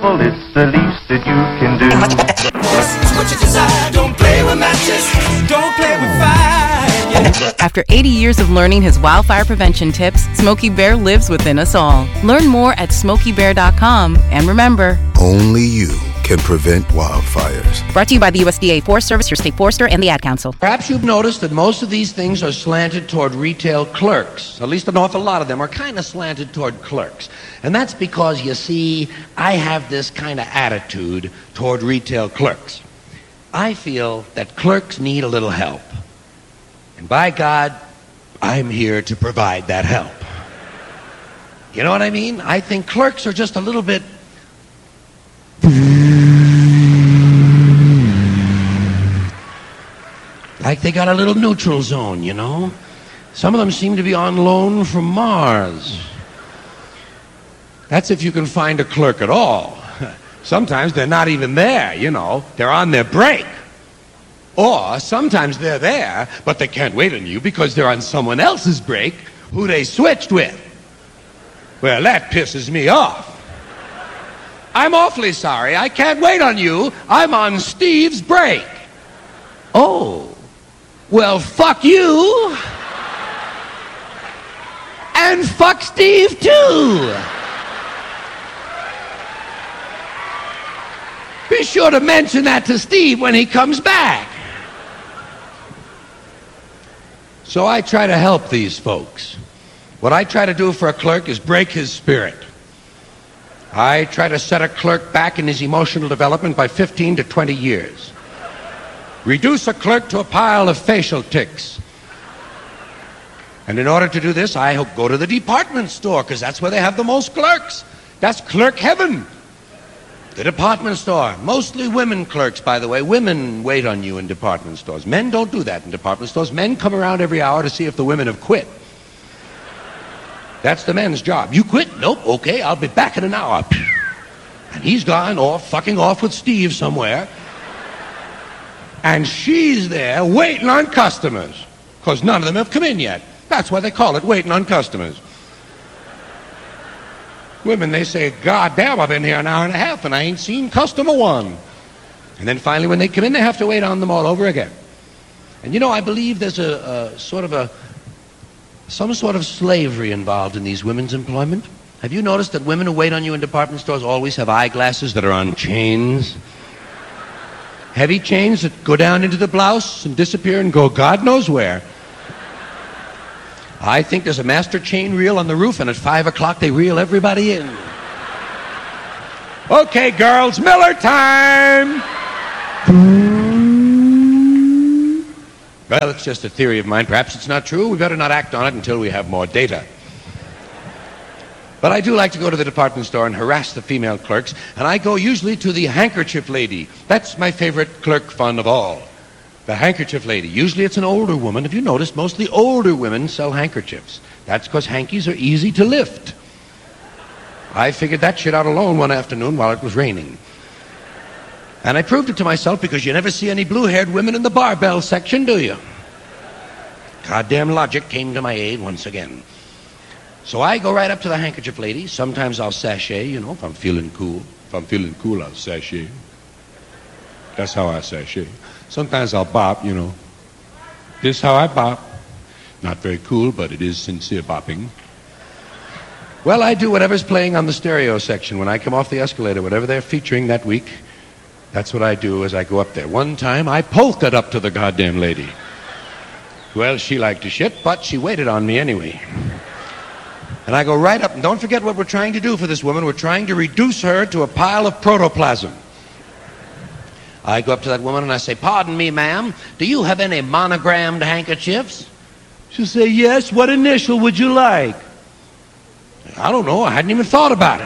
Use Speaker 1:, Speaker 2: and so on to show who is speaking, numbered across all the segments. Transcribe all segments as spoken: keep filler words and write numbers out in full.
Speaker 1: Well, it's the least that you can do.
Speaker 2: What you desire, don't play with matches, don't play with fire.
Speaker 3: After eighty years of learning his wildfire prevention tips, Smokey Bear lives within us all. Learn more at smokey bear dot com. And remember,
Speaker 4: only you can prevent wildfires.
Speaker 3: Brought to you by the U S D A Forest Service, your state forester, and the Ad Council.
Speaker 5: Perhaps you've noticed that most of these things are slanted toward retail clerks. At least an awful lot of them are kind of slanted toward clerks. And that's because, you see, I have this kind of attitude toward retail clerks. I feel that clerks need a little help. And by God, I'm here to provide that help. You know what I mean? I think clerks are just a little bit... like they got a little neutral zone, you know? Some of them seem to be on loan from Mars. That's if you can find a clerk at all. Sometimes they're not even there, you know. They're on their break. Or sometimes they're there, but they can't wait on you because they're on someone else's break who they switched with. Well, that pisses me off. I'm awfully sorry. I can't wait on you. I'm on Steve's break. Oh. Well, fuck you. And fuck Steve, too. Be sure to mention that to Steve when he comes back. So I try to help these folks. What I try to do for a clerk is break his spirit. I try to set a clerk back in his emotional development by fifteen to twenty years. Reduce a clerk to a pile of facial tics. And in order to do this, I go to the department store, because that's where they have the most clerks. That's clerk heaven. The department store. Mostly women clerks, by the way. Women wait on you in department stores. Men don't do that in department stores. Men come around every hour to see if the women have quit. That's the men's job. You quit? Nope. Okay, I'll be back in an hour. And he's gone off, fucking off with Steve somewhere. And she's there waiting on customers, because none of them have come in yet. That's why they call it waiting on customers. Women, they say, God damn, I've been here an hour and a half and I ain't seen customer one. And then finally when they come in, they have to wait on them all over again. And you know, I believe there's a, a sort of a, some sort of slavery involved in these women's employment. Have you noticed that women who wait on you in department stores always have eyeglasses that are on chains? Heavy chains that go down into the blouse and disappear and go God knows where. I think there's a master chain reel on the roof, and at five o'clock they reel everybody in. Okay, girls, Miller time! Well, it's just a theory of mine. Perhaps it's not true. We better not act on it until we have more data. But I do like to go to the department store and harass the female clerks, and I go usually to the handkerchief lady. That's my favorite clerk fun of all. The handkerchief lady. Usually it's an older woman. Have you noticed? Mostly older women sell handkerchiefs. That's because hankies are easy to lift. I figured that shit out alone one afternoon while it was raining. And I proved it to myself because you never see any blue-haired women in the barbell section, do you? Goddamn logic came to my aid once again. So I go right up to the handkerchief lady. Sometimes I'll sashay, you know, if I'm feeling cool. If I'm feeling cool, I'll sashay. That's how I sashay. Sometimes I'll bop, you know. This is how I bop. Not very cool, but it is sincere bopping. Well, I do whatever's playing on the stereo section when I come off the escalator, whatever they're featuring that week. That's what I do as I go up there. One time, I polked up to the goddamn lady. Well, she liked to shit, but she waited on me anyway. And I go right up, and don't forget what we're trying to do for this woman. We're trying to reduce her to a pile of protoplasm. I go up to that woman and I say, pardon me, ma'am, do you have any monogrammed handkerchiefs? She'll say, yes, what initial would you like? I don't know, I hadn't even thought about it.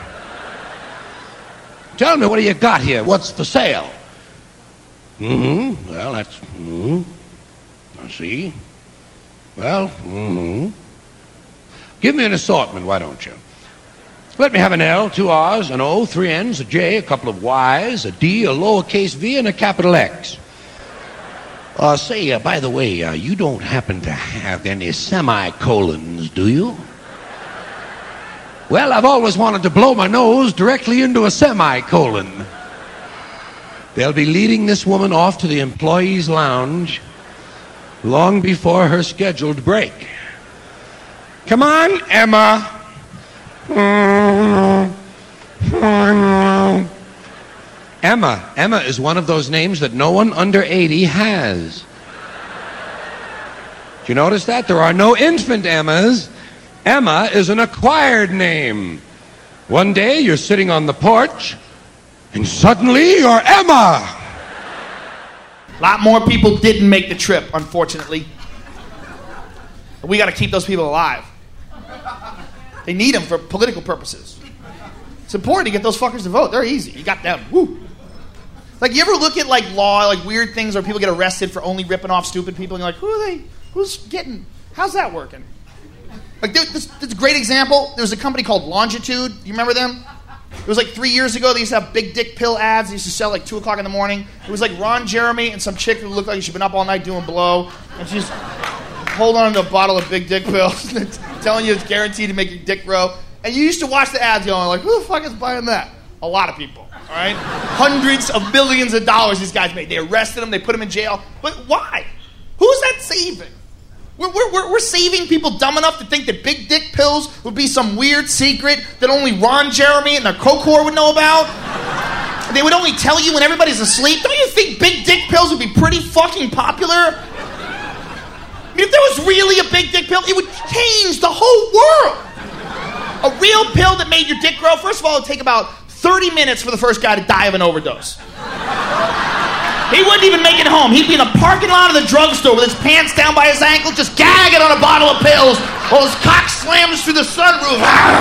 Speaker 5: Tell me, what do you got here? What's for sale? Mm-hmm, well, that's, mm-hmm, I see. Well, mm-hmm. Give me an assortment, why don't you? Let me have an L, two R's, an O, three N's, a J, a couple of Y's, a D, a lowercase v, and a capital X. Uh, say, uh, by the way, uh, you don't happen to have any semicolons, do you? Well, I've always wanted to blow my nose directly into a semicolon. They'll be leading this woman off to the employees' lounge long before her scheduled break. Come on, Emma. Emma. Emma is one of those names that no one under eighty has. Did you notice that? There are no infant Emmas. Emma is an acquired name. One day you're sitting on the porch, and suddenly you're Emma.
Speaker 6: A lot more people didn't make the trip, unfortunately. We got to keep those people alive. They need them for political purposes. It's important to get those fuckers to vote. They're easy. You got them. Woo. Like, you ever look at, like, law, like, weird things where people get arrested for only ripping off stupid people, and you're like, who are they? Who's getting... How's that working? Like, this, this is a great example. There was a company called Longitude. You remember them? It was like three years ago. They used to have big dick pill ads. They used to sell like two o'clock in the morning. It was like Ron Jeremy and some chick who looked like she'd been up all night doing blow. And she's holding on to a bottle of big dick pills, telling you it's guaranteed to make your dick grow. And you used to watch the ads going like, who the fuck is buying that? A lot of people, all right? Hundreds of millions of dollars these guys made. They arrested him. They put him in jail. But why? Who's that saving? We're, we're, we're saving people dumb enough to think that big dick pills would be some weird secret that only Ron Jeremy and the Coke whore would know about. They would only tell you when everybody's asleep. Don't you think big dick pills would be pretty fucking popular? I mean, if there was really a big dick pill, it would change the whole world. A real pill that made your dick grow, first of all, it would take about thirty minutes for the first guy to die of an overdose. He wouldn't even make it home. He'd be in the parking lot of the drugstore with his pants down by his ankle, just gagging on a bottle of pills while his cock slams through the sunroof.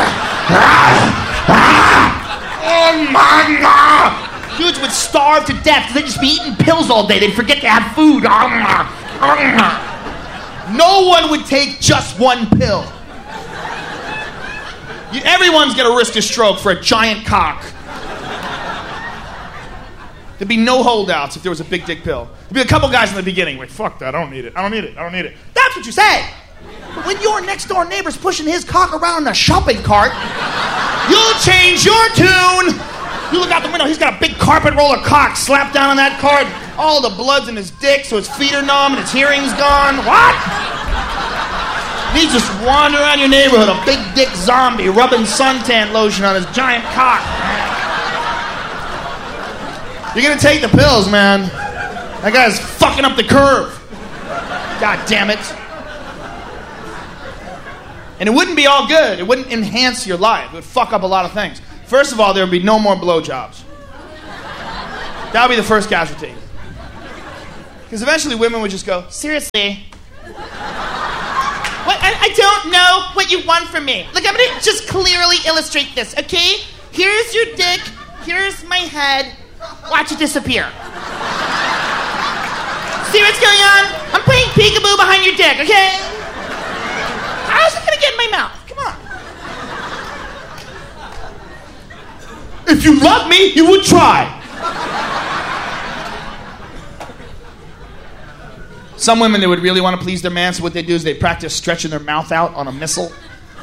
Speaker 6: Oh my God! Dudes would starve to death because they'd just be eating pills all day. They'd forget to have food. No one would take just one pill. You, everyone's gonna risk a stroke for a giant cock. There'd be no holdouts if there was a big dick pill. There'd be a couple guys in the beginning like, fuck that, I don't need it, I don't need it, I don't need it. That's what you say. But when your next door neighbor's pushing his cock around in a shopping cart, you'll change your tune. You look out the window, he's got a big carpet roller cock slapped down on that cart. All the blood's in his dick, so his feet are numb and his hearing's gone. What? He's just wandering around your neighborhood, a big dick zombie rubbing suntan lotion on his giant cock. You're gonna take the pills, man. That guy's fucking up the curve. God damn it. And it wouldn't be all good. It wouldn't enhance your life. It would fuck up a lot of things. First of all, there would be no more blowjobs. That would be the first casualty. Because eventually women would just go, seriously? What? I, I don't know what you want from me. Look, I'm gonna just clearly illustrate this, okay? Here's your dick. Here's my head. Watch it disappear. See what's going on? I'm playing peekaboo behind your dick, okay? How's it gonna get in my mouth? Come on. If you love me, you would try. Some women, they would really want to please their man, so what they do is they practice stretching their mouth out on a missile.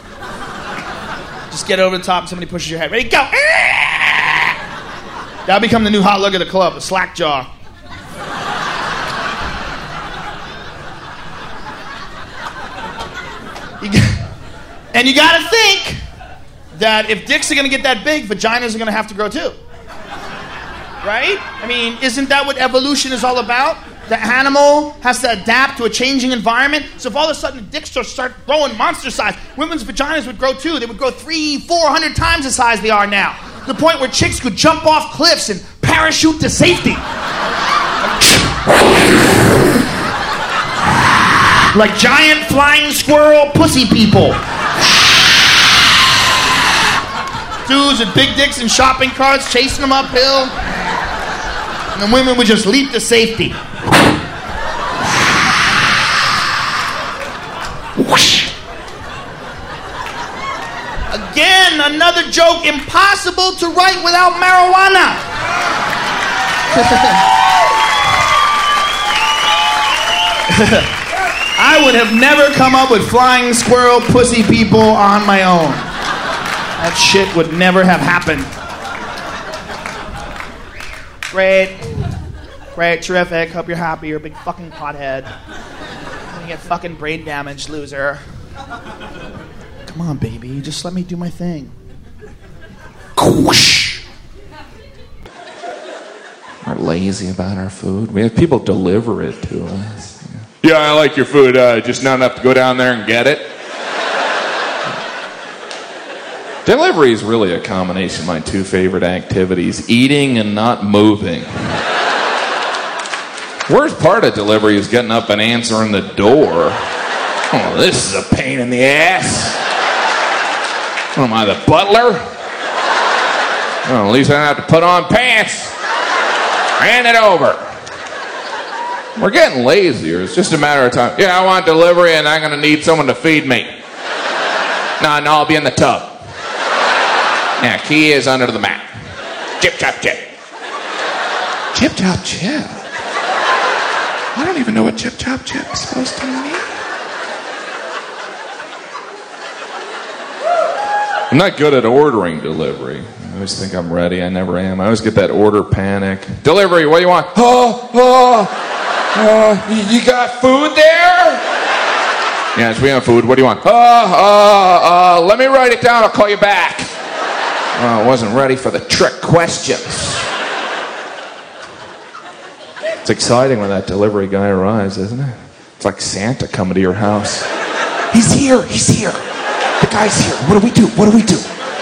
Speaker 6: Just get over the top and somebody pushes your head. Ready, go! That'll become the new hot look of the club, a slack jaw. You got, and you gotta think that if dicks are gonna get that big, vaginas are gonna have to grow too. Right? I mean, isn't that what evolution is all about? The animal has to adapt to a changing environment. So if all of a sudden the dicks start, start growing monster size, women's vaginas would grow too. They would grow three, four hundred times the size they are now. To the point where chicks could jump off cliffs and parachute to safety. Like giant flying squirrel pussy people. Dudes with big dicks in shopping carts chasing them uphill. And the women would just leap to safety. Whoosh. Again, another joke impossible to write without marijuana. I would have never come up with flying squirrel pussy people on my own. That shit would never have happened. Great. Great, terrific. Hope you're happy. You're a big fucking pothead. You get fucking brain damage, loser. Come on, baby. Just let me do my thing.
Speaker 7: We're lazy about our food. We have people deliver it to us.
Speaker 8: Yeah, I like your food, uh, just not enough to go down there and get it.
Speaker 7: Delivery is really a combination of my two favorite activities, eating and not moving. Worst part of delivery is getting up and answering the door. Oh, this is a pain in the ass. What am I, the butler? Well, at least I don't have to put on pants. Hand it over. We're getting lazier. It's just a matter of time. Yeah, I want delivery and I'm going to need someone to feed me. No, no, I'll be in the tub. Yeah, key is under the mat. Chip, chop, chip. Chip, chop, chip? I don't even know what chip, chop, chip is supposed to mean. I'm not good at ordering delivery. I always think I'm ready. I never am. I always get that order panic. Delivery, what do you want? Oh, oh, oh, you got food there? Yes, we have food. What do you want? Oh, oh, oh, let me write it down. I'll call you back. Oh, I wasn't ready for the trick questions. It's exciting when that delivery guy arrives, isn't it? It's like Santa coming to your house. He's here. He's here. The guy's here. What do we do? What do we do?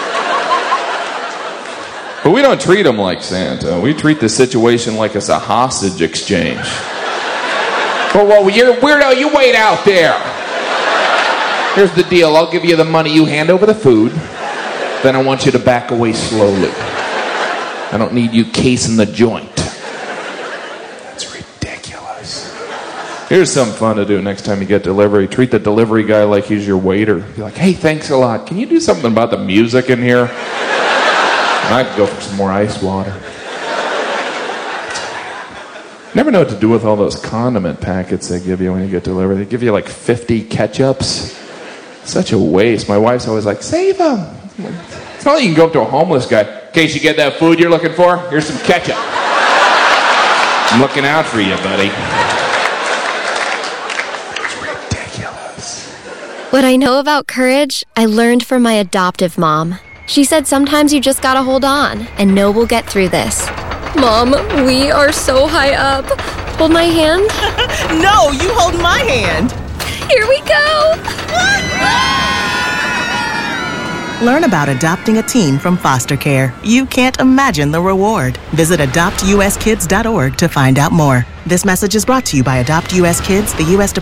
Speaker 7: But we don't treat him like Santa. We treat the situation like it's a hostage exchange. Well, well, you're weirdo. You wait out there. Here's the deal. I'll give you the money. You hand over the food. Then I want you to back away slowly. I don't need you casing the joint. It's ridiculous. Here's something fun to do next time you get delivery. Treat the delivery guy like he's your waiter. Be like, hey, thanks a lot. Can you do something about the music in here? And I could go for some more ice water. Never know what to do with all those condiment packets they give you when you get delivered. They give you like fifty ketchups. Such a waste. My wife's always like, save them. It's not like you can go up to a homeless guy. In case you get that food you're looking for, here's some ketchup. I'm looking out for you, buddy. It's ridiculous.
Speaker 9: What I know about courage, I learned from my adoptive mom. She said sometimes you just gotta hold on and know we'll get through this. Mom, we are so high up. Hold my hand.
Speaker 10: No, you hold my hand.
Speaker 9: Here we go.
Speaker 10: Learn about adopting a teen from foster care. You can't imagine the reward. Visit adopt u s kids dot org to find out more. This message is brought to you by Adopt U S Kids, the U S Department